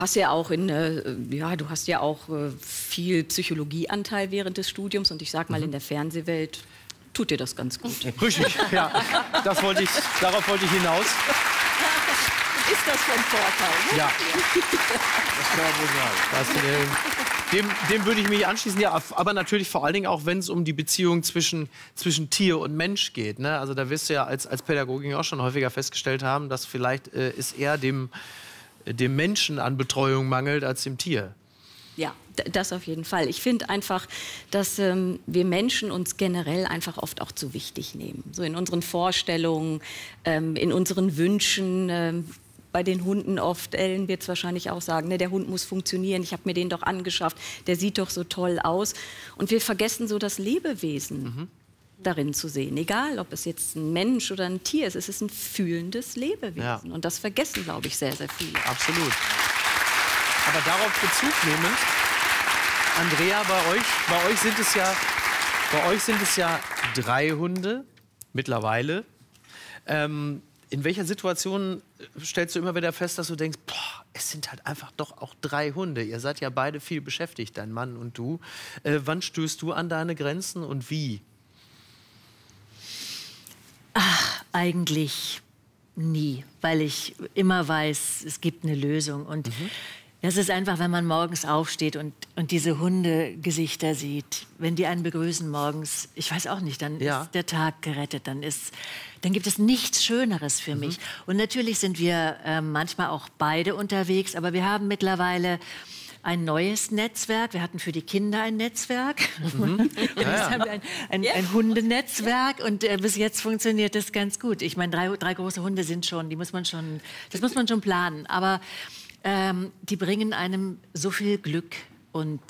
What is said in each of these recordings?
Hast ja auch du hast ja auch viel Psychologieanteil während des Studiums und ich sag mal, in der Fernsehwelt tut dir das ganz gut. Richtig, ja. Darauf wollte ich hinaus. Ist das von Vorteil? Ne? Ja. Das kann man wohl sagen. Dem würde ich mich anschließen, ja, aber natürlich vor allen Dingen auch, wenn es um die Beziehung zwischen Tier und Mensch geht. Ne? Also da wirst du ja als Pädagogin auch schon häufiger festgestellt haben, dass vielleicht es eher dem Menschen an Betreuung mangelt als dem Tier. Ja, das auf jeden Fall. Ich finde einfach, dass wir Menschen uns generell einfach oft auch zu wichtig nehmen. So in unseren Vorstellungen, in unseren Wünschen. Bei den Hunden oft, Ellen wird es wahrscheinlich auch sagen, ne, der Hund muss funktionieren, ich habe mir den doch angeschafft, der sieht doch so toll aus. Und wir vergessen so das Lebewesen darin zu sehen. Egal, ob es jetzt ein Mensch oder ein Tier ist, es ist ein fühlendes Lebewesen. Ja. Und das vergessen, glaube ich, sehr, sehr viele. Absolut. Aber darauf Bezug nehmend, Andrea, bei euch sind es ja 3 Hunde mittlerweile. In welcher Situation stellst du immer wieder fest, dass du denkst, boah, es sind halt einfach doch auch 3 Hunde. Ihr seid ja beide viel beschäftigt, dein Mann und du. Wann stößt du an deine Grenzen und wie? Ach, eigentlich nie, weil ich immer weiß, es gibt eine Lösung. Und das ist einfach, wenn man morgens aufsteht und diese Hundegesichter sieht, wenn die einen begrüßen morgens, ich weiß auch nicht, dann ist der Tag gerettet, dann gibt es nichts Schöneres für mich. Und natürlich sind wir manchmal auch beide unterwegs, aber wir haben mittlerweile ein neues Netzwerk. Wir hatten für die Kinder ein Netzwerk. Und jetzt haben wir ein Hundenetzwerk und bis jetzt funktioniert das ganz gut. Ich meine, 3 große Hunde sind schon, das muss man schon planen. Aber die bringen einem so viel Glück und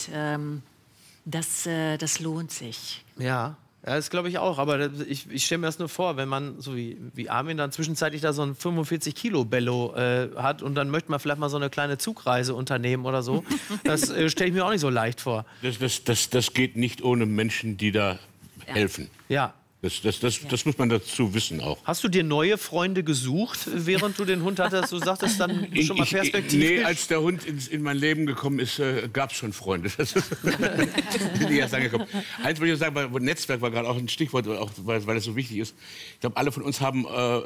das lohnt sich. Ja. Ja, das glaube ich auch. Aber ich stelle mir das nur vor, wenn man, so wie Armin, dann zwischenzeitlich da so ein 45-Kilo-Bello hat und dann möchte man vielleicht mal so eine kleine Zugreise unternehmen oder so. Das stelle ich mir auch nicht so leicht vor. Das geht nicht ohne Menschen, die da helfen. Ja. Das muss man dazu wissen auch. Hast du dir neue Freunde gesucht, während du den Hund hattest? Du sagtest dann schon mal perspektivisch. Nee, als der Hund in mein Leben gekommen ist, gab es schon Freunde. Die erst angekommen. Eins wollte ich sagen, weil Netzwerk war gerade auch ein Stichwort, auch weil es so wichtig ist. Ich glaube, alle von uns haben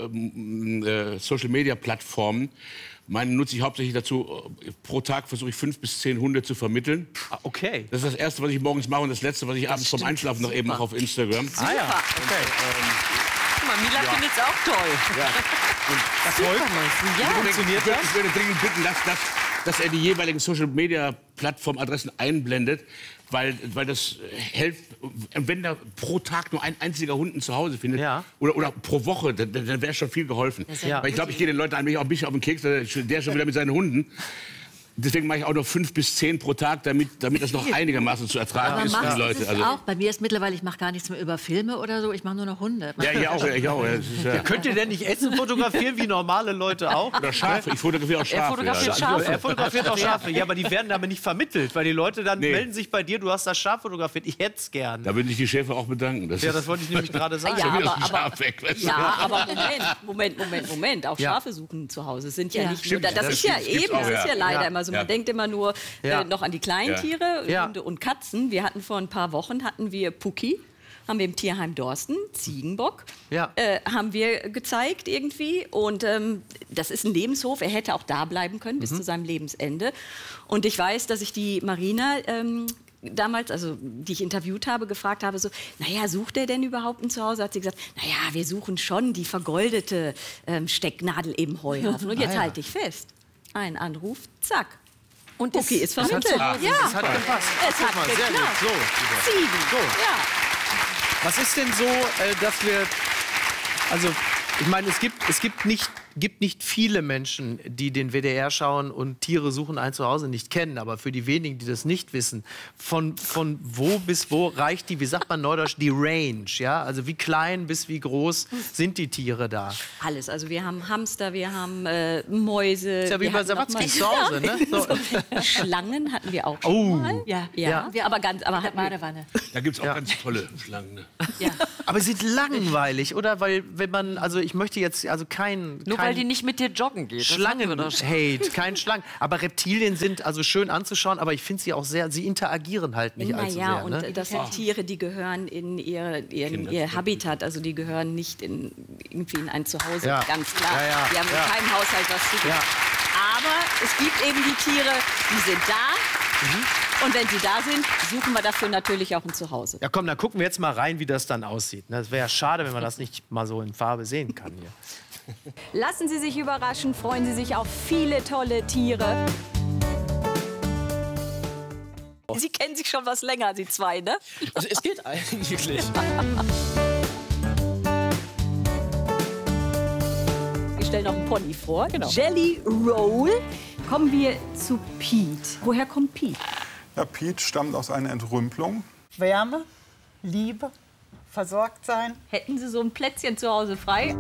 Social-Media-Plattformen. Meine nutze ich hauptsächlich dazu, pro Tag versuche ich 5 bis 10 Hunde zu vermitteln. Ah, okay. Das ist das Erste, was ich morgens mache und das Letzte, was ich abends vom Einschlafen noch eben mache auf Instagram. Ah ja, okay. Guck mal, Mila findet es auch toll. Ja. Und das funktioniert das? Ich würde dringend bitten, dass er die jeweiligen Social-Media-Plattform-Adressen einblendet, weil das hilft, wenn da pro Tag nur ein einziger Hund ein Zuhause findet oder pro Woche, dann wäre schon viel geholfen. Weil ich glaube, ich gehe den Leuten eigentlich auch ein bisschen auf den Keks, der schon wieder mit seinen Hunden. Deswegen mache ich auch noch 5 bis 10 pro Tag, damit das noch einigermaßen zu ertragen ist für die Leute. Also auch. Bei mir ist mittlerweile, ich mache gar nichts mehr über Filme oder so, ich mache nur noch Hunde. Ja, ich auch. Könnt ihr denn nicht Essen fotografieren wie normale Leute auch? Oder Schafe, ich fotografiere auch Schafe. Er fotografiert auch Schafe. Ja, aber die werden aber nicht vermittelt, weil die Leute dann melden sich bei dir, du hast das Schaf fotografiert, ich hätte es gern. Da würde ich die Schäfer auch bedanken. Das wollte ich nämlich gerade sagen. Aber Moment. Auch Schafe suchen zu Hause sind ja nicht nur, das ist ja leider immer so. Man denkt immer nur noch an die kleinen Tiere, Hunde und Katzen. Wir hatten vor ein paar Wochen, Pucki, haben wir im Tierheim Dorsten, Ziegenbock, haben wir gezeigt irgendwie. Und das ist ein Lebenshof, er hätte auch da bleiben können bis zu seinem Lebensende. Und ich weiß, dass ich die Marina damals, also die ich interviewt habe, gefragt habe, so, naja, sucht er denn überhaupt ein Zuhause? Hat sie gesagt, naja, wir suchen schon die vergoldete Stecknadel im Heuhaufen. Und jetzt halte ich fest, ein Anruf, zack. Und Pucki ist vermittelt. Es hat gepasst. Es hat geklappt. So. Ziegen. So. Ja. Was ist denn so, dass wir, also ich meine, es gibt nicht viele Menschen, die den WDR schauen und Tiere suchen ein Zuhause nicht kennen. Aber für die wenigen, die das nicht wissen, von wo bis wo reicht die, wie sagt man neudeutsch, die Range? Ja? Also wie klein bis wie groß sind die Tiere da? Alles. Also wir haben Hamster, wir haben Mäuse. Ist ja wie bei Sawatzki zu Hause, ne? So. Schlangen hatten wir auch schon mal. Ja. Aber Badewanne. Da gibt es auch ganz tolle Schlangen. Ne? Ja. Aber sie sind langweilig, oder? Weil wenn man, also ich möchte jetzt, also kein weil die nicht mit dir joggen geht. Schlangen-Hate, kein Schlangen. Aber Reptilien sind also schön anzuschauen, aber ich finde sie auch sehr, sie interagieren halt nicht allzu sehr. Und das sind Tiere, die gehören in ihr Habitat, also die gehören nicht irgendwie in ein Zuhause, ganz klar. Die haben in keinem Haushalt was zu tun. Aber es gibt eben die Tiere, die sind da. Und wenn sie da sind, suchen wir dafür natürlich auch ein Zuhause. Ja komm, dann gucken wir jetzt mal rein, wie das dann aussieht. Das wäre ja schade, wenn man das nicht mal so in Farbe sehen kann hier. Lassen Sie sich überraschen, freuen Sie sich auf viele tolle Tiere. Sie kennen sich schon was länger, Sie zwei, ne? Also es geht eigentlich. Ich stelle noch einen Pony vor. Genau. Jelly Roll. Kommen wir zu Pete. Woher kommt Pete? Ja, Pete stammt aus einer Entrümpelung. Wärme, Liebe, versorgt sein. Hätten Sie so ein Plätzchen zu Hause frei?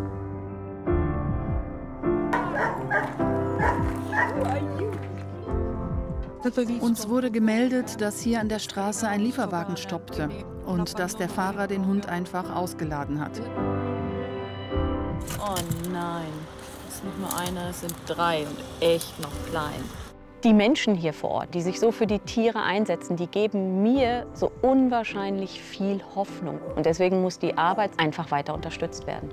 Uns wurde gemeldet, dass hier an der Straße ein Lieferwagen stoppte und dass der Fahrer den Hund einfach ausgeladen hat. Oh nein, das ist nicht nur einer, es sind 3 und echt noch klein. Die Menschen hier vor Ort, die sich so für die Tiere einsetzen, die geben mir so unwahrscheinlich viel Hoffnung. Und deswegen muss die Arbeit einfach weiter unterstützt werden.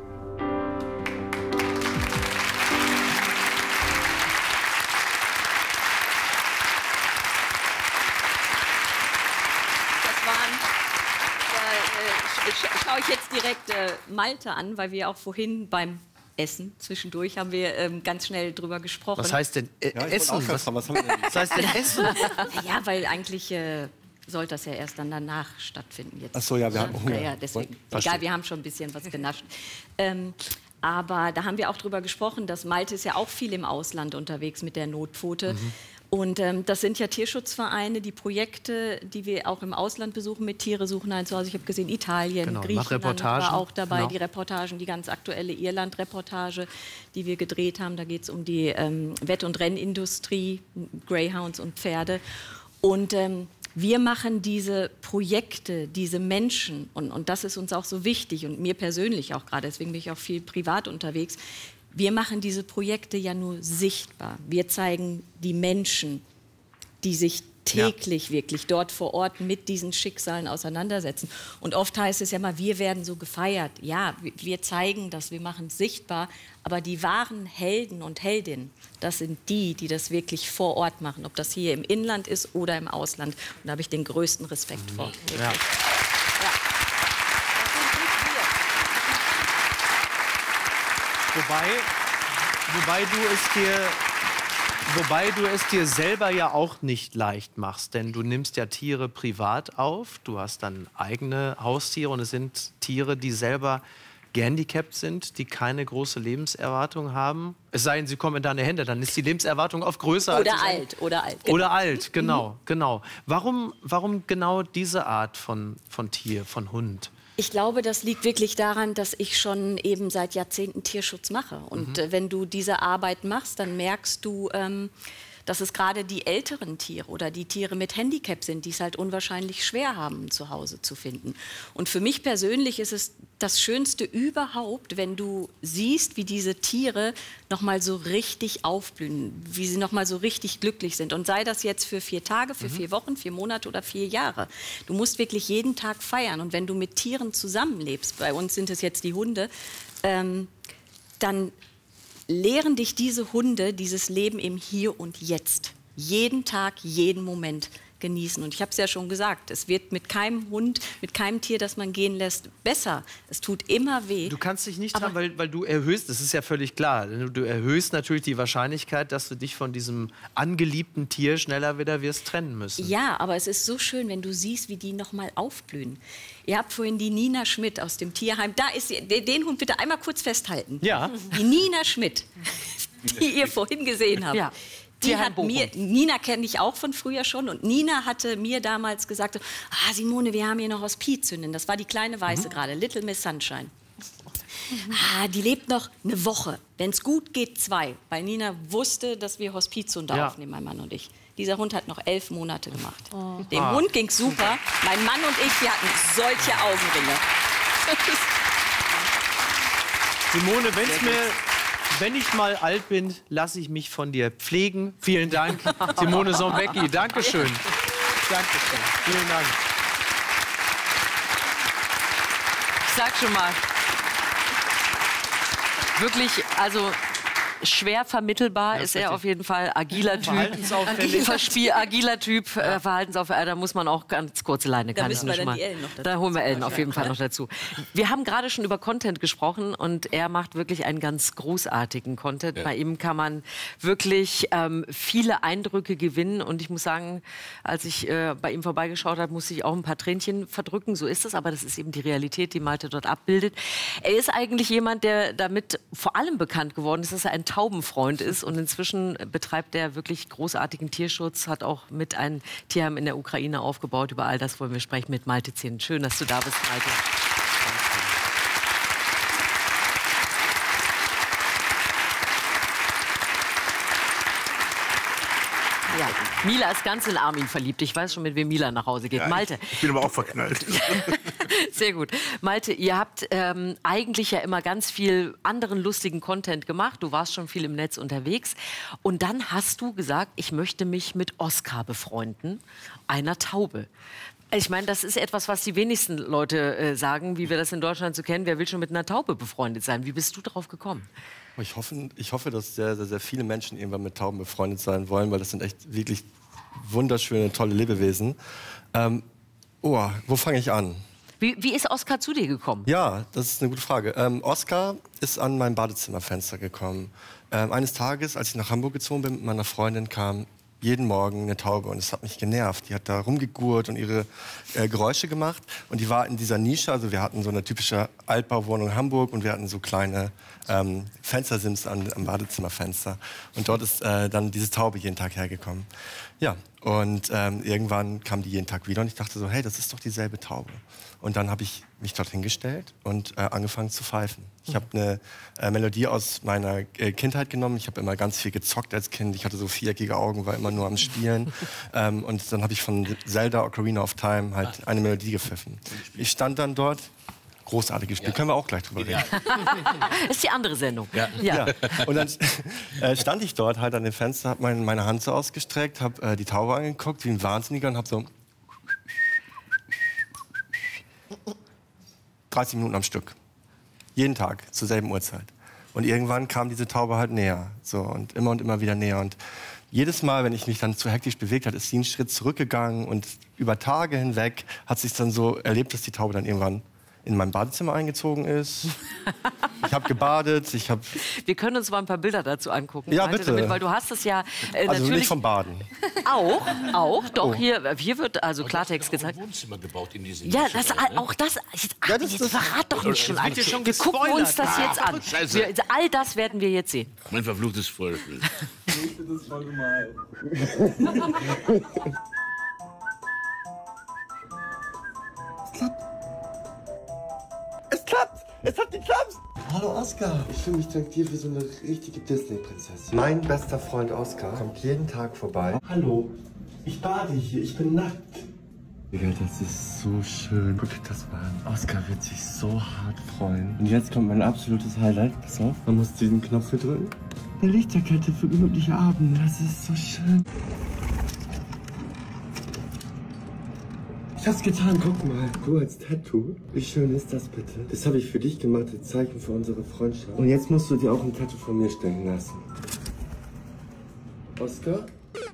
Schaue ich jetzt direkt Malte an, weil wir auch vorhin beim Essen zwischendurch haben wir ganz schnell drüber gesprochen. Was heißt denn Essen? Was heißt denn Essen? Ja, weil eigentlich sollte das ja erst dann danach stattfinden. Jetzt. Ach so, ja, wir haben Hunger. Ja, deswegen. Egal, wir haben schon ein bisschen was genascht. Aber da haben wir auch drüber gesprochen, dass Malte ist ja auch viel im Ausland unterwegs mit der Notpfote. Und das sind ja Tierschutzvereine, die Projekte, die wir auch im Ausland besuchen mit Tiere suchen ein Zuhause. Ich habe gesehen, Italien, Griechenland war auch dabei, die Reportagen, die ganz aktuelle Irland-Reportage, die wir gedreht haben. Da geht es um die Wett- und Rennindustrie, Greyhounds und Pferde. Und wir machen diese Projekte, diese Menschen, und das ist uns auch so wichtig und mir persönlich auch gerade, deswegen bin ich auch viel privat unterwegs. Wir machen diese Projekte ja nur sichtbar. Wir zeigen die Menschen, die sich täglich wirklich dort vor Ort mit diesen Schicksalen auseinandersetzen. Und oft heißt es ja mal, wir werden so gefeiert. Ja, wir zeigen das, wir machen es sichtbar. Aber die wahren Helden und Heldinnen, das sind die, die das wirklich vor Ort machen. Ob das hier im Inland ist oder im Ausland. Und da habe ich den größten Respekt vor. Ja. Wobei du es dir selber ja auch nicht leicht machst, denn du nimmst ja Tiere privat auf, du hast dann eigene Haustiere und es sind Tiere, die selber gehandicapt sind, die keine große Lebenserwartung haben. Es sei denn, sie kommen in deine Hände, dann ist die Lebenserwartung oft größer. Oder alt. Genau. Oder alt, genau. Warum genau diese Art von Tier, von Hund? Ich glaube, das liegt wirklich daran, dass ich schon eben seit Jahrzehnten Tierschutz mache. Und wenn du diese Arbeit machst, dann merkst du, dass es gerade die älteren Tiere oder die Tiere mit Handicap sind, die es halt unwahrscheinlich schwer haben, zu Hause zu finden. Und für mich persönlich ist es das Schönste überhaupt, wenn du siehst, wie diese Tiere noch mal so richtig aufblühen, wie sie noch mal so richtig glücklich sind. Und sei das jetzt für 4 Tage, für 4 Wochen, 4 Monate oder 4 Jahre. Du musst wirklich jeden Tag feiern. Und wenn du mit Tieren zusammenlebst, bei uns sind es jetzt die Hunde, dann lehren dich diese Hunde dieses Leben im Hier und Jetzt. Jeden Tag, jeden Moment genießen. Und ich habe es ja schon gesagt, es wird mit keinem Hund, mit keinem Tier, das man gehen lässt, besser. Es tut immer weh. Du kannst dich nicht dran, weil du erhöhst, das ist ja völlig klar, du erhöhst natürlich die Wahrscheinlichkeit, dass du dich von diesem angeliebten Tier schneller wieder wirst trennen müssen. Ja, aber es ist so schön, wenn du siehst, wie die noch mal aufblühen. Ihr habt vorhin die Nina Schmidt aus dem Tierheim. Da ist sie. Den Hund bitte einmal kurz festhalten. Ja. Die Nina Schmidt, die ihr vorhin gesehen habt. Ja. Die hat mir, Nina kenne ich auch von früher schon, und Nina hatte mir damals gesagt, Simone, wir haben hier noch Hospizhündin. Das war die kleine Weiße gerade, Little Miss Sunshine. Die lebt noch eine Woche, wenn es gut geht 2. Weil Nina wusste, dass wir Hospizhunde aufnehmen, mein Mann und ich. Dieser Hund hat noch 11 Monate gemacht. Dem Hund ging's super. Mein Mann und ich, wir hatten solche Augenringe. Simone, Wenn ich mal alt bin, lasse ich mich von dir pflegen. Vielen Dank, Simone Sonbecki. Dankeschön. Dankeschön. Vielen Dank. Ich sag schon mal, wirklich, also schwer vermittelbar ist er auf jeden Fall. Agiler Typ. Agiler Typ, verhaltensauffällig. Da muss man auch ganz kurze Leine. Da müssen wir dann die Ellen noch dazu. Da holen wir Ellen auf jeden Fall noch dazu. Wir haben gerade schon über Content gesprochen und er macht wirklich einen ganz großartigen Content. Ja. Bei ihm kann man wirklich viele Eindrücke gewinnen und ich muss sagen, als ich bei ihm vorbeigeschaut habe, musste ich auch ein paar Tränchen verdrücken. So ist es, aber das ist eben die Realität, die Malte dort abbildet. Er ist eigentlich jemand, der damit vor allem bekannt geworden ist, dass er ein Taubenfreund ist und inzwischen betreibt er wirklich großartigen Tierschutz, hat auch mit ein Tierheim in der Ukraine aufgebaut. Über all das wollen wir sprechen mit Malte Zehn. Schön, dass du da bist, Malte. Ja, Mila ist ganz in Armin verliebt. Ich weiß schon, mit wem Mila nach Hause geht. Ja, Malte. Ich bin aber auch verknallt. Sehr gut. Malte, ihr habt eigentlich ja immer ganz viel anderen lustigen Content gemacht. Du warst schon viel im Netz unterwegs. Und dann hast du gesagt, ich möchte mich mit Oskar befreunden, einer Taube. Ich meine, das ist etwas, was die wenigsten Leute sagen, wie wir das in Deutschland so kennen. Wer will schon mit einer Taube befreundet sein? Wie bist du darauf gekommen? Ich hoffe, dass sehr viele Menschen irgendwann mit Tauben befreundet sein wollen, weil das sind echt wirklich wunderschöne, tolle Lebewesen. Wo fange ich an? Wie ist Oskar zu dir gekommen? Ja, das ist eine gute Frage. Oskar ist an mein Badezimmerfenster gekommen. Eines Tages, als ich nach Hamburg gezogen bin mit meiner Freundin, kam jeden Morgen eine Taube und es hat mich genervt. Die hat da rumgegurrt und ihre Geräusche gemacht und die war in dieser Nische, also wir hatten so eine typische Altbauwohnung in Hamburg und wir hatten so kleine Fenstersims am Badezimmerfenster und dort ist dann diese Taube jeden Tag hergekommen. Ja, und irgendwann kam die jeden Tag wieder und ich dachte so, hey, das ist doch dieselbe Taube. Und dann habe ich mich dort hingestellt und angefangen zu pfeifen. Ich habe eine Melodie aus meiner Kindheit genommen. Ich habe immer ganz viel gezockt als Kind. Ich hatte so viereckige Augen, war immer nur am Spielen. Und dann habe ich von Zelda Ocarina of Time halt eine Melodie gepfiffen. Ich stand dann dort. Großartiges Spiel. Ja. Können wir auch gleich drüber reden. Ist die andere Sendung. Ja. Und dann stand ich dort halt an dem Fenster, habe meine Hand so ausgestreckt, habe die Taube angeguckt wie ein Wahnsinniger und habe so 30 Minuten am Stück. Jeden Tag, zur selben Uhrzeit. Und irgendwann kam diese Taube halt näher. So, und immer wieder näher. Und jedes Mal, wenn ich mich dann zu hektisch bewegt habe, ist sie einen Schritt zurückgegangen. Und über Tage hinweg hat sich dann so erlebt, dass die Taube dann irgendwann in mein Badezimmer eingezogen ist. Ich habe gebadet, Wir können uns mal ein paar Bilder dazu angucken. Ja, bitte. Damit, weil du hast es ja also natürlich... nicht vom Baden. Auch. Doch, hier wird also Klartext gezeigt. Ein Wohnzimmer gebaut in diesem Ja, auch das... Jetzt verrat doch nicht schon alles. Wir gucken uns das jetzt an. All das werden wir jetzt sehen. Mein verfluchtes Volk. Ich finde das voll gemein. Es klappt! Es hat geklappt! Hallo Oskar! Ich fühle mich traktiert wie so eine richtige Disney-Prinzessin. Mein bester Freund Oskar kommt jeden Tag vorbei. Hallo, ich bade hier, ich bin nackt. Das ist so schön. Guck dir das mal an. Oskar wird sich so hart freuen. Und jetzt kommt mein absolutes Highlight. Pass auf, man muss diesen Knopf hier drücken. Eine Lichterkette für gemütliche Abende. Das ist so schön. Ich hab's getan, guck mal. Du als Tattoo. Wie schön ist das bitte? Das habe ich für dich gemacht, als Zeichen für unsere Freundschaft. Und jetzt musst du dir auch ein Tattoo von mir stechen lassen. Oskar?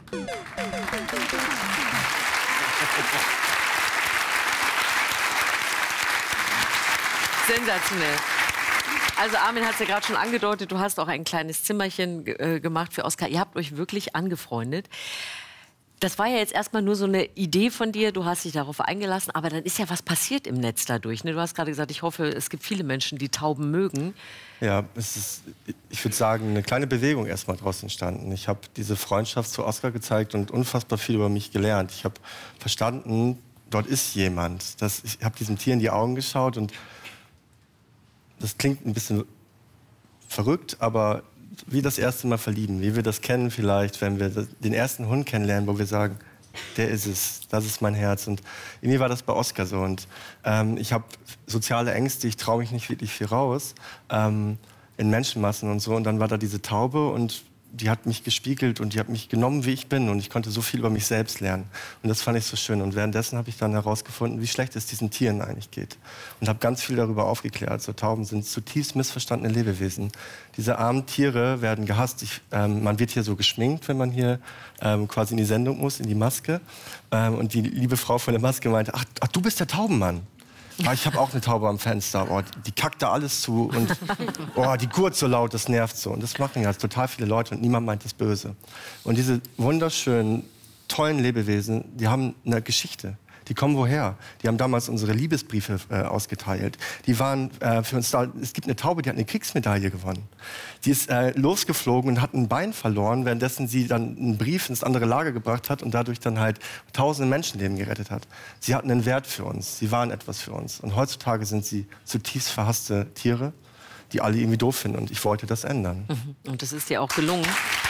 Sensationell. Also Armin hat es ja gerade schon angedeutet, du hast auch ein kleines Zimmerchen gemacht für Oskar. Ihr habt euch wirklich angefreundet. Das war ja jetzt erstmal nur so eine Idee von dir, du hast dich darauf eingelassen, aber dann ist ja was passiert im Netz dadurch. Ne? Du hast gerade gesagt, ich hoffe, es gibt viele Menschen, die Tauben mögen. Ja, es ist, ich würde sagen, eine kleine Bewegung erstmal draus entstanden. Ich habe diese Freundschaft zu Oskar gezeigt und unfassbar viel über mich gelernt. Ich habe verstanden, dort ist jemand. Ich habe diesem Tier in die Augen geschaut und das klingt ein bisschen verrückt, aber wie das erste Mal verlieben, wie wir das kennen vielleicht, wenn wir den ersten Hund kennenlernen, wo wir sagen, der ist es, das ist mein Herz. Und irgendwie war das bei Oskar so. Und ich habe soziale Ängste, ich traue mich nicht wirklich viel raus. in Menschenmassen und so. Und dann war da diese Taube und die hat mich gespiegelt und die hat mich genommen, wie ich bin. Und ich konnte so viel über mich selbst lernen. Und das fand ich so schön. Und währenddessen habe ich dann herausgefunden, wie schlecht es diesen Tieren eigentlich geht. Und habe ganz viel darüber aufgeklärt. So, Tauben sind zutiefst missverstandene Lebewesen. Diese armen Tiere werden gehasst. Man wird hier so geschminkt, wenn man hier quasi in die Sendung muss, in die Maske. Und die liebe Frau von der Maske meinte, ach du bist der Taubenmann. Ah, ich habe auch eine Taube am Fenster. Oh, die kackt da alles zu und die gurt so laut, das nervt so. Und das machen ja total viele Leute und niemand meint das böse. Und diese wunderschönen, tollen Lebewesen, die haben eine Geschichte. Die kommen woher? Die haben damals unsere Liebesbriefe ausgeteilt. Die waren für uns da. Es gibt eine Taube, die hat eine Kriegsmedaille gewonnen. Die ist losgeflogen und hat ein Bein verloren, währenddessen sie dann einen Brief ins andere Lager gebracht hat und dadurch dann halt tausende Menschenleben gerettet hat. Sie hatten einen Wert für uns. Sie waren etwas für uns. Und heutzutage sind sie zutiefst verhasste Tiere, die alle irgendwie doof finden. Und ich wollte das ändern. Und das ist dir auch gelungen.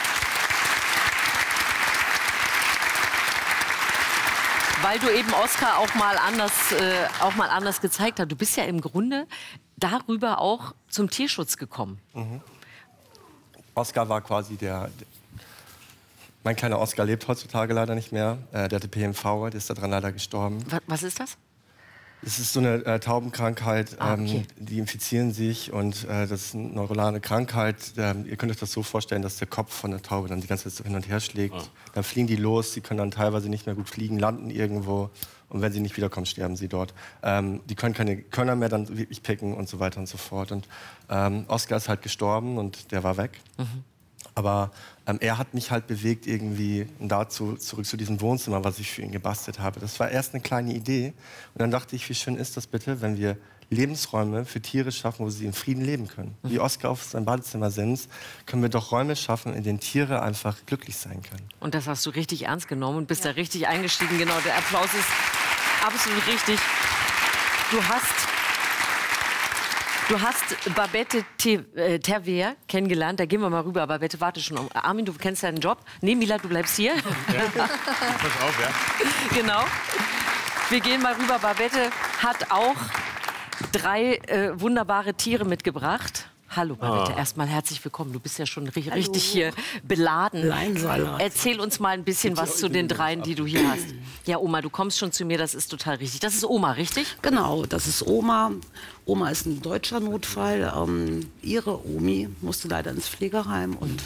Weil du eben Oskar auch mal anders gezeigt hast. Du bist ja im Grunde darüber auch zum Tierschutz gekommen. Oskar war quasi mein kleiner Oskar lebt heutzutage leider nicht mehr. Der hatte PMV, der ist daran leider gestorben. Was ist das? Es ist so eine Taubenkrankheit, okay. Die infizieren sich und das ist eine neuronale Krankheit. Ihr könnt euch das so vorstellen, dass der Kopf von der Taube dann die ganze Zeit so hin und her schlägt. Dann fliegen die los, sie können dann teilweise nicht mehr gut fliegen, landen irgendwo und wenn sie nicht wiederkommen, sterben sie dort. Die können keine Körner mehr dann wirklich picken und so weiter und so fort. Und Oskar ist halt gestorben und der war weg. Aber er hat mich halt bewegt irgendwie dazu zurück zu diesem Wohnzimmer, was ich für ihn gebastelt habe. Das war erst eine kleine Idee. Und dann dachte ich, wie schön ist das bitte, wenn wir Lebensräume für Tiere schaffen, wo sie in Frieden leben können. Wie Oskar auf seinem Badezimmer sind, können wir doch Räume schaffen, in denen Tiere einfach glücklich sein können. Und das hast du richtig ernst genommen und bist da richtig eingestiegen. Genau, der Applaus ist absolut richtig. Du hast Babette Terweer kennengelernt. Da gehen wir mal rüber. Babette, warte schon. Armin, du kennst deinen Job. Nee, Mila, du bleibst hier. Ja. Pass auf, ja. Genau. Wir gehen mal rüber. Babette hat auch 3 wunderbare Tiere mitgebracht. Hallo Babette, erstmal herzlich willkommen. Du bist ja schon richtig hier beladen. Erzähl uns mal ein bisschen was zu den 3, die du hier hast. Ja, Oma, du kommst schon zu mir, das ist total richtig. Das ist Oma, richtig? Genau, das ist Oma. Oma ist ein deutscher Notfall. Ihre Omi musste leider ins Pflegeheim und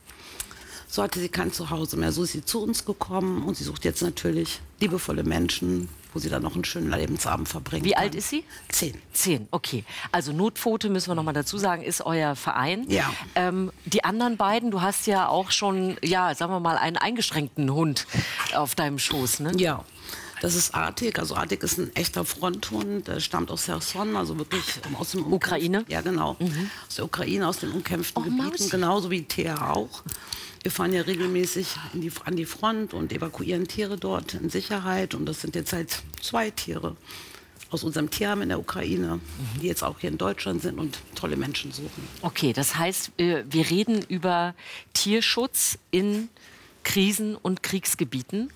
so hatte sie kein Zuhause mehr. So ist sie zu uns gekommen und sie sucht jetzt natürlich liebevolle Menschen, wo sie dann noch einen schönen Lebensabend verbringen Wie alt ist sie? 10. 10, okay. Also Notpfote, müssen wir noch mal dazu sagen, ist euer Verein. Ja. Die anderen beiden, du hast ja auch schon, ja, sagen wir mal, einen eingeschränkten Hund auf deinem Schoß, ne? Ja. Das ist Artik. Also Artik ist ein echter Fronthund. Der stammt aus Cherson, also wirklich aus dem Ukraine. Ja, genau. Aus der Ukraine, aus den umkämpften Gebieten, genauso wie Thea auch. Wir fahren ja regelmäßig an die Front und evakuieren Tiere dort in Sicherheit. Und das sind jetzt halt 2 Tiere aus unserem Tierheim in der Ukraine, die jetzt auch hier in Deutschland sind und tolle Menschen suchen. Okay, das heißt, wir reden über Tierschutz in Krisen- und Kriegsgebieten.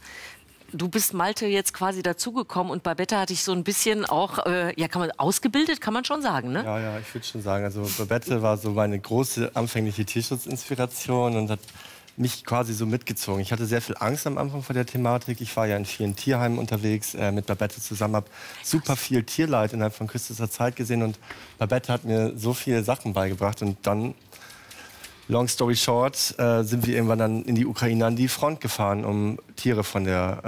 Du bist, Malte, jetzt quasi dazugekommen und Babette hatte ich so ein bisschen auch, ausgebildet, kann man schon sagen, ne? Ja, ich würde schon sagen. Also Babette war so meine große anfängliche Tierschutzinspiration und hat mich quasi so mitgezogen. Ich hatte sehr viel Angst am Anfang vor der Thematik. Ich war ja in vielen Tierheimen unterwegs mit Babette zusammen, habe super viel Tierleid innerhalb von kürzester Zeit gesehen und Babette hat mir so viele Sachen beigebracht und dann, long story short, sind wir irgendwann dann in die Ukraine an die Front gefahren, um Tiere von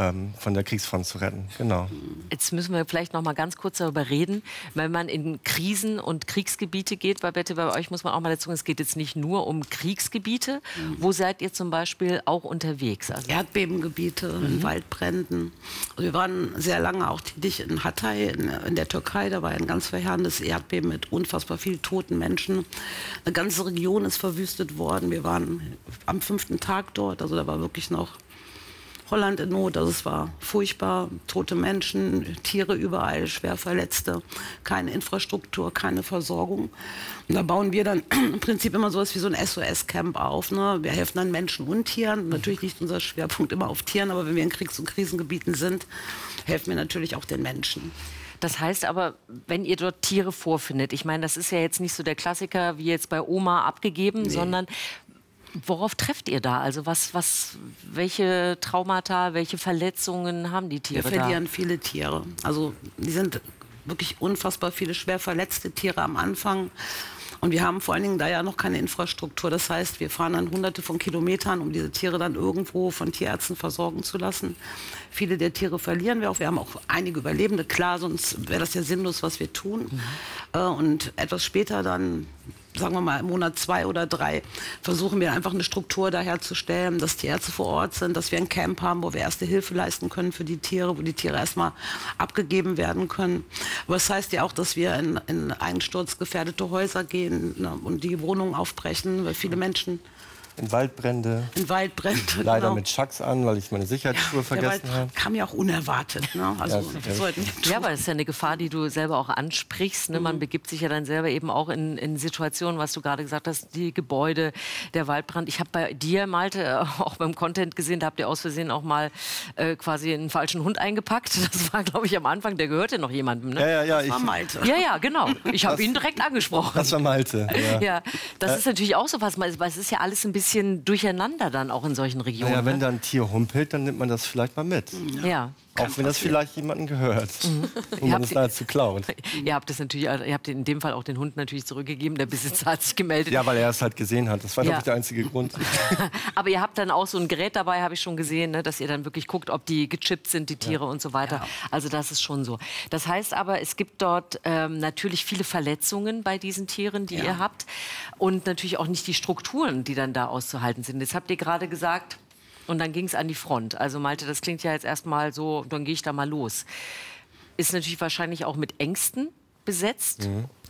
der Kriegsfront zu retten. Genau. Jetzt müssen wir vielleicht noch mal ganz kurz darüber reden, wenn man in Krisen- und Kriegsgebiete geht. Babette, bei euch muss man auch mal dazu sagen, es geht jetzt nicht nur um Kriegsgebiete. Wo seid ihr zum Beispiel auch unterwegs? Also Erdbebengebiete, in Waldbränden. Also wir waren sehr lange auch tätig in Hatay, in der Türkei. Da war ein ganz verheerendes Erdbeben mit unfassbar vielen toten Menschen. Eine ganze Region ist verwüstet worden. Wir waren am 5. Tag dort, also da war wirklich noch Holland in Not, also es war furchtbar, tote Menschen, Tiere überall, Schwerverletzte, keine Infrastruktur, keine Versorgung. Und da bauen wir dann im Prinzip immer sowas wie so ein SOS-Camp auf. Ne? Wir helfen dann Menschen und Tieren. Natürlich liegt unser Schwerpunkt immer auf Tieren, aber wenn wir in Kriegs- und Krisengebieten sind, helfen wir natürlich auch den Menschen. Das heißt aber, wenn ihr dort Tiere vorfindet, ich meine, das ist ja jetzt nicht so der Klassiker wie jetzt bei Oma abgegeben, sondern worauf trefft ihr da? Also welche Traumata, welche Verletzungen haben die Tiere da? Wir verlieren viele Tiere. Also die sind wirklich unfassbar viele schwer verletzte Tiere am Anfang. Und wir haben vor allen Dingen da ja noch keine Infrastruktur. Das heißt, wir fahren dann hunderte von Kilometern, um diese Tiere dann irgendwo von Tierärzten versorgen zu lassen. Viele der Tiere verlieren wir auch. Wir haben auch einige Überlebende. Klar, sonst wäre das ja sinnlos, was wir tun. Und etwas später dann, sagen wir mal im Monat 2 oder 3, versuchen wir einfach eine Struktur da herzustellen, dass die Ärzte vor Ort sind, dass wir ein Camp haben, wo wir erste Hilfe leisten können für die Tiere, wo die Tiere erstmal abgegeben werden können. Aber das heißt ja auch, dass wir in einsturzgefährdete Häuser gehen, ne, und die Wohnungen aufbrechen, weil viele Menschen... In Waldbrände. Leider genau. Mit Schacks an, weil ich meine Sicherheitsschuhe vergessen habe. Kam ja auch unerwartet. Ne? Also, ja, aber das ist ja eine Gefahr, die du selber auch ansprichst. Ne? Man begibt sich ja dann selber eben auch in Situationen, was du gerade gesagt hast, die Gebäude, der Waldbrand. Ich habe bei dir, Malte, auch beim Content gesehen, da habt ihr aus Versehen auch mal quasi einen falschen Hund eingepackt. Das war, glaube ich, am Anfang, der gehörte noch jemandem. Ne? Das war Malte. Ja, genau. Ich habe ihn direkt angesprochen. Das war Malte. Ja, das ist natürlich auch so was, weil es ist ja alles ein bisschen durcheinander dann auch in solchen Regionen. Ja, wenn da ein Tier humpelt, dann nimmt man das vielleicht mal mit. Ja. Auch wenn das vielleicht jemandem gehört. Und man es dazu klaut. Ihr habt in dem Fall auch den Hund natürlich zurückgegeben. Der Besitzer hat sich gemeldet. Ja, weil er es halt gesehen hat. Das war, glaube ich, der einzige Grund. Aber ihr habt dann auch so ein Gerät dabei, habe ich schon gesehen, ne, dass ihr dann wirklich guckt, ob die gechippt sind, die Tiere und so weiter. Ja. Also das ist schon so. Das heißt aber, es gibt dort natürlich viele Verletzungen bei diesen Tieren, die ihr habt. Und natürlich auch nicht die Strukturen, die dann da auszuhalten sind. Jetzt habt ihr gerade gesagt, und dann ging es an die Front. Also Malte, das klingt ja jetzt erstmal so, dann gehe ich da mal los. Ist natürlich wahrscheinlich auch mit Ängsten besetzt.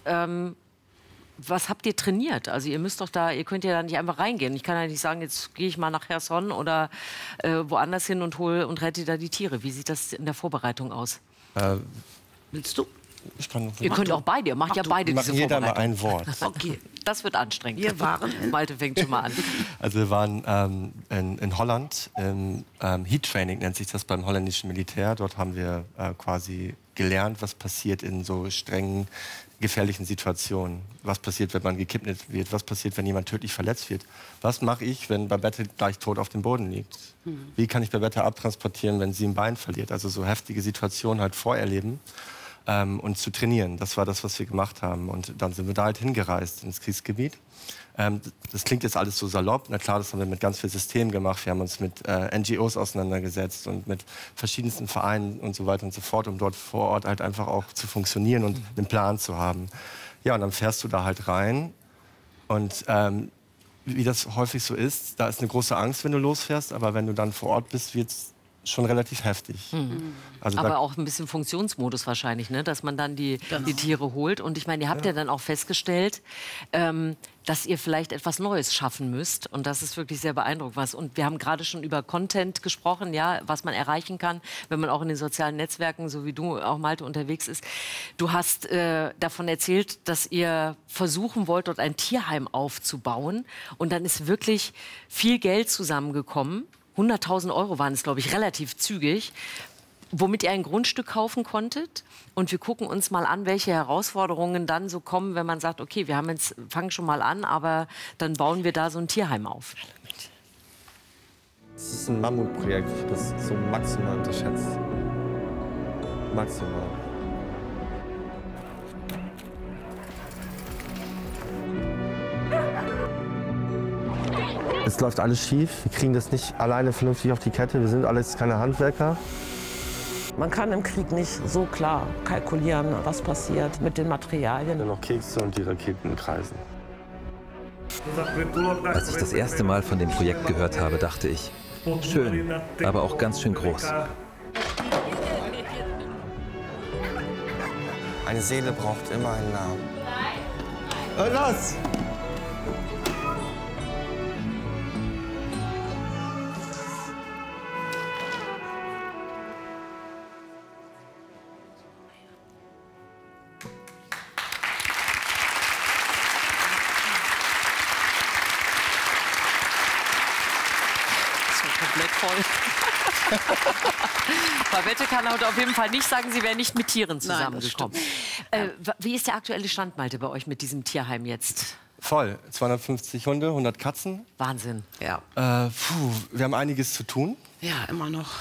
Was habt ihr trainiert? Also ihr könnt ja da nicht einfach reingehen. Ich kann ja nicht sagen, jetzt gehe ich mal nach Cherson oder woanders hin und rette da die Tiere. Wie sieht das in der Vorbereitung aus? Willst du? Ihr könnt auch beide, ihr macht ja beide diese Vorbereitung. Jeder mal ein Wort. Okay. Das wird anstrengend. Wir waren Malte fängt schon mal an. Also wir waren in Holland, Heat Training nennt sich das beim holländischen Militär. Dort haben wir quasi gelernt, was passiert in so strengen, gefährlichen Situationen. Was passiert, wenn man gekidnappt wird? Was passiert, wenn jemand tödlich verletzt wird? Was mache ich, wenn Babette gleich tot auf dem Boden liegt? Wie kann ich Babette abtransportieren, wenn sie ein Bein verliert? Also so heftige Situationen halt vorerleben. Und zu trainieren. Das war das, was wir gemacht haben. Und dann sind wir da halt hingereist ins Kriegsgebiet. Das klingt jetzt alles so salopp. Na klar, das haben wir mit ganz vielen Systemen gemacht. Wir haben uns mit NGOs auseinandergesetzt und mit verschiedensten Vereinen und so weiter und so fort, um dort vor Ort halt einfach auch zu funktionieren und einen Plan zu haben. Ja, und dann fährst du da halt rein. Und wie das häufig so ist, da ist eine große Angst, wenn du losfährst. Aber wenn du dann vor Ort bist, wird's schon relativ heftig. Also aber auch ein bisschen Funktionsmodus wahrscheinlich, ne? Dass man dann die Tiere holt. Und ich meine, ihr habt ja dann auch festgestellt, dass ihr vielleicht etwas Neues schaffen müsst. Und das ist wirklich sehr beeindruckend. Und wir haben gerade schon über Content gesprochen, ja, was man erreichen kann, wenn man auch in den sozialen Netzwerken, so wie du auch, Malte, unterwegs ist. Du hast davon erzählt, dass ihr versuchen wollt, dort ein Tierheim aufzubauen. Und dann ist wirklich viel Geld zusammengekommen. 100.000 € waren es, glaube ich, relativ zügig, womit ihr ein Grundstück kaufen konntet. Und wir gucken uns mal an, welche Herausforderungen dann so kommen, wenn man sagt, okay, fangen schon mal an, aber dann bauen wir da so ein Tierheim auf. Das ist ein Mammutprojekt. Ich habe das so maximal unterschätzt. Maximal. Es läuft alles schief. Wir kriegen das nicht alleine vernünftig auf die Kette. Wir sind alles keine Handwerker. Man kann im Krieg nicht so klar kalkulieren, was passiert mit den Materialien. Nur noch Kekse und die Raketen kreisen. Als ich das erste Mal von dem Projekt gehört habe, dachte ich, schön, aber auch ganz schön groß. Eine Seele braucht immer einen Namen. Los! Komplett voll. Babette kann heute auf jeden Fall nicht sagen, sie wäre nicht mit Tieren zusammengekommen. Wie ist der aktuelle Stand, Malte, bei euch mit diesem Tierheim jetzt? Voll. 250 Hunde, 100 Katzen. Wahnsinn. Ja. Wir haben einiges zu tun. Ja, immer noch.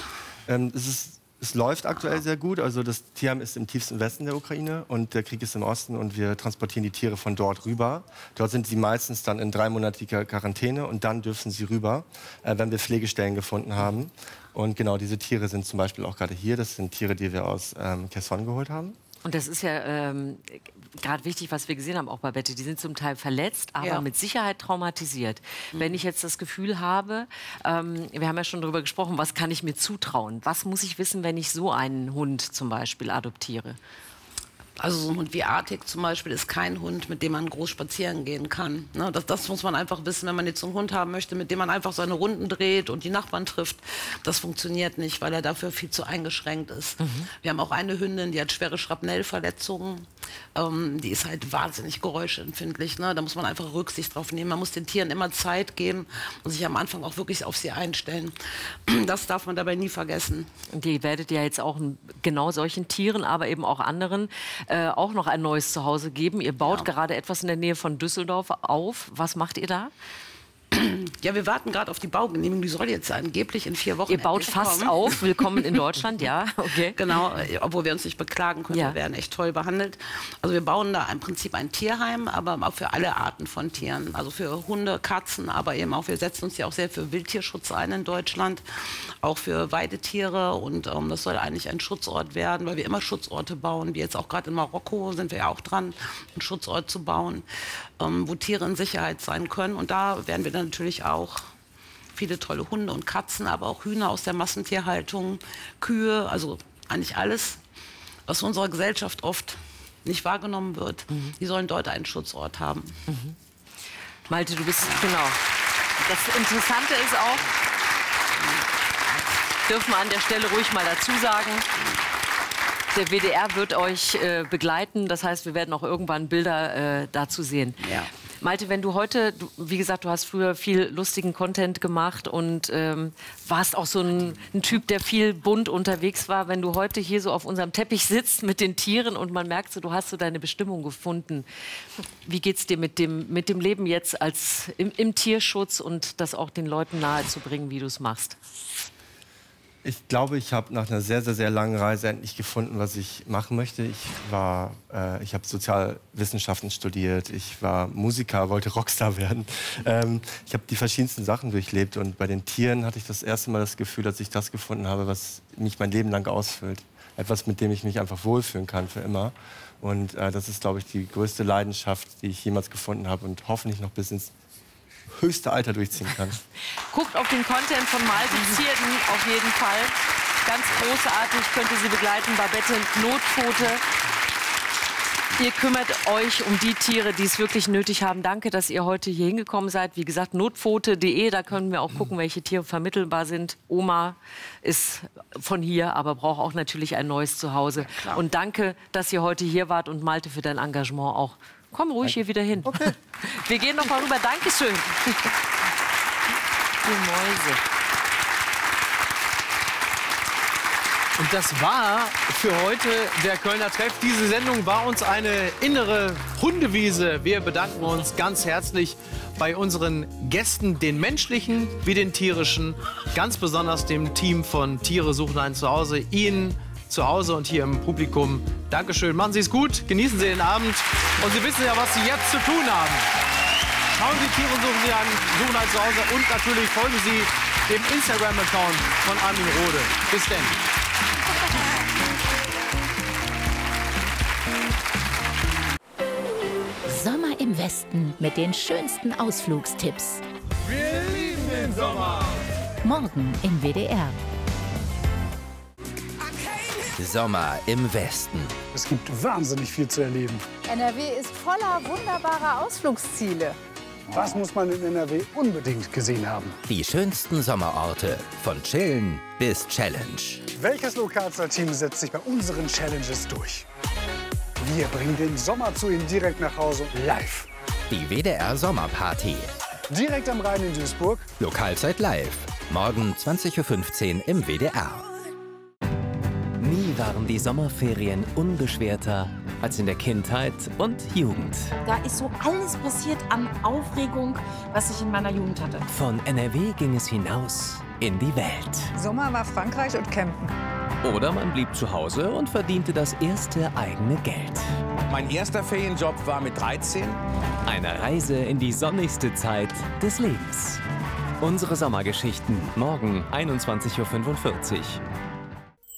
Es läuft aktuell sehr gut. Also das Tierheim ist im tiefsten Westen der Ukraine und der Krieg ist im Osten und wir transportieren die Tiere von dort rüber. Dort sind sie meistens dann in 3-monatiger Quarantäne und dann dürfen sie rüber, wenn wir Pflegestellen gefunden haben. Und genau diese Tiere sind zum Beispiel auch gerade hier. Das sind Tiere, die wir aus Kherson geholt haben. Und das ist ja gerade wichtig, was wir gesehen haben, auch bei Babette. Die sind zum Teil verletzt, aber mit Sicherheit traumatisiert. Wenn ich jetzt das Gefühl habe, wir haben ja schon darüber gesprochen, was kann ich mir zutrauen? Was muss ich wissen, wenn ich so einen Hund zum Beispiel adoptiere? Also so ein Hund wie Arctic zum Beispiel ist kein Hund, mit dem man groß spazieren gehen kann. Ne, das muss man einfach wissen, wenn man jetzt so einen Hund haben möchte, mit dem man einfach seine Runden dreht und die Nachbarn trifft. Das funktioniert nicht, weil er dafür viel zu eingeschränkt ist. Wir haben auch eine Hündin, die hat schwere Schrapnellverletzungen. Die ist halt wahnsinnig geräuschempfindlich. Ne? Da muss man einfach Rücksicht drauf nehmen. Man muss den Tieren immer Zeit geben und sich am Anfang auch wirklich auf sie einstellen. Das darf man dabei nie vergessen. Und ihr werdet ja jetzt auch genau solchen Tieren, aber eben auch anderen auch noch ein neues Zuhause geben. Ihr baut gerade etwas in der Nähe von Düsseldorf auf. Was macht ihr da? Ja, wir warten gerade auf die Baugenehmigung. Die soll jetzt angeblich in 4 Wochen. Ihr baut fast auf. Willkommen in Deutschland, ja. Okay. Genau, obwohl wir uns nicht beklagen können. Wir werden echt toll behandelt. Also wir bauen da im Prinzip ein Tierheim, aber auch für alle Arten von Tieren. Also für Hunde, Katzen, aber eben auch, wir setzen uns ja auch sehr für Wildtierschutz ein in Deutschland. Auch für Weidetiere. Und das soll eigentlich ein Schutzort werden, weil wir immer Schutzorte bauen. Wie jetzt auch gerade in Marokko sind wir ja auch dran, einen Schutzort zu bauen, wo Tiere in Sicherheit sein können. Und da werden wir dann natürlich auch viele tolle Hunde und Katzen, aber auch Hühner aus der Massentierhaltung, Kühe, also eigentlich alles, was in unserer Gesellschaft oft nicht wahrgenommen wird. Die sollen dort einen Schutzort haben. Malte, du bist, genau. Das Interessante ist auch, dürfen wir an der Stelle ruhig mal dazu sagen, der WDR wird euch begleiten. Das heißt, wir werden auch irgendwann Bilder dazu sehen. Ja. Malte, wenn du heute, wie gesagt, du hast früher viel lustigen Content gemacht und warst auch so ein Typ, der viel bunt unterwegs war. Wenn du heute hier so auf unserem Teppich sitzt mit den Tieren und man merkt, so, du hast so deine Bestimmung gefunden. Wie geht's dir mit dem Leben jetzt als im Tierschutz und das auch den Leuten nahezubringen, wie du es machst? Ich glaube, ich habe nach einer sehr, sehr, sehr langen Reise endlich gefunden, was ich machen möchte. Ich habe Sozialwissenschaften studiert, ich war Musiker, wollte Rockstar werden. Ich habe die verschiedensten Sachen durchlebt und bei den Tieren hatte ich das erste Mal das Gefühl, dass ich das gefunden habe, was mich mein Leben lang ausfüllt. Etwas, mit dem ich mich einfach wohlfühlen kann für immer. Und das ist, glaube ich, die größte Leidenschaft, die ich jemals gefunden habe und hoffentlich noch bis ins höchste Alter durchziehen kann. Guckt auf den Content von Malte Zierden auf jeden Fall. Ganz großartig, könnt ihr sie begleiten. Babette Notpfote. Ihr kümmert euch um die Tiere, die es wirklich nötig haben. Danke, dass ihr heute hier hingekommen seid. Wie gesagt, notpfote.de, da können wir auch gucken, welche Tiere vermittelbar sind. Oma ist von hier, aber braucht auch natürlich ein neues Zuhause. Ja, und danke, dass ihr heute hier wart und Malte für dein Engagement auch. Komm ruhig hier wieder hin. Okay. Wir gehen noch mal rüber. Dankeschön. Die Mäuse. Und das war für heute der Kölner Treff. Diese Sendung war uns eine innere Hundewiese. Wir bedanken uns ganz herzlich bei unseren Gästen, den menschlichen wie den tierischen. Ganz besonders dem Team von Tiere suchen ein Zuhause. Ihnen zu Hause und hier im Publikum. Dankeschön. Machen Sie es gut. Genießen Sie den Abend. Und Sie wissen ja, was Sie jetzt zu tun haben. Schauen Sie Tiere suchen ein Zuhause und natürlich folgen Sie dem Instagram-Account von Armin Rohde. Bis denn. Sommer im Westen mit den schönsten Ausflugstipps. Wir lieben den Sommer. Morgen im WDR. Sommer im Westen. Es gibt wahnsinnig viel zu erleben. NRW ist voller wunderbarer Ausflugsziele. Was muss man in NRW unbedingt gesehen haben? Die schönsten Sommerorte, von Chillen bis Challenge. Welches Lokalteam setzt sich bei unseren Challenges durch? Wir bringen den Sommer zu Ihnen direkt nach Hause, live. Die WDR Sommerparty. Direkt am Rhein in Duisburg. Lokalzeit live. Morgen 20:15 Uhr im WDR. Nie waren die Sommerferien unbeschwerter als in der Kindheit und Jugend. Da ist so alles passiert an Aufregung, was ich in meiner Jugend hatte. Von NRW ging es hinaus in die Welt. Sommer war Frankreich und Campen. Oder man blieb zu Hause und verdiente das erste eigene Geld. Mein erster Ferienjob war mit 13. Eine Reise in die sonnigste Zeit des Lebens. Unsere Sommergeschichten, morgen 21:45 Uhr.